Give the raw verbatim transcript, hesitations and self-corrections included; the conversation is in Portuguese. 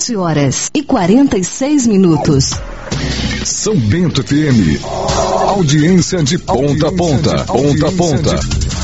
Sete horas e quarenta e seis minutos. São Bento F M. Audiência de ponta a ponta. Ponta a ponta.